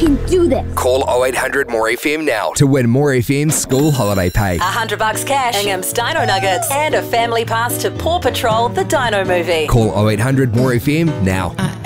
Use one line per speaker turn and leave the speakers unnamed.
can do this.
Call 0800 More FM now to win More FM's school holiday pay.
$100 cash, Ingham's Dino Nuggets, and a family pass to Paw Patrol, the Dino movie.
Call 0800 More FM now.